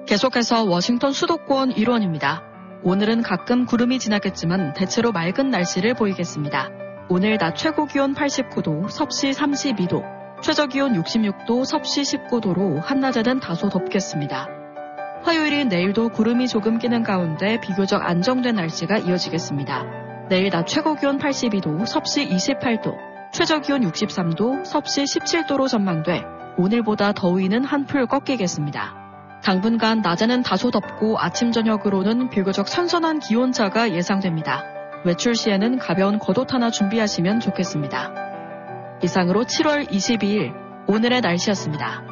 계속해서 워싱턴 수도권 일원입니다. 오늘은 가끔 구름이 지나겠지만 대체로 맑은 날씨를 보이겠습니다. 오늘 낮 최고 기온 89도, 섭씨 32도, 최저 기온 66도, 섭씨 19도로 한낮에는 다소 덥겠습니다. 화요일인 내일도 구름이 조금 끼는 가운데 비교적 안정된 날씨가 이어지겠습니다. 내일 낮 최고 기온 82도, 섭씨 28도, 최저 기온 63도, 섭씨 17도로 전망돼 오늘보다 더위는 한풀 꺾이겠습니다. 당분간 낮에는 다소 덥고 아침 저녁으로는 비교적 선선한 기온차가 예상됩니다. 외출 시에는 가벼운 겉옷 하나 준비하시면 좋겠습니다. 이상으로 7월 22일 오늘의 날씨였습니다.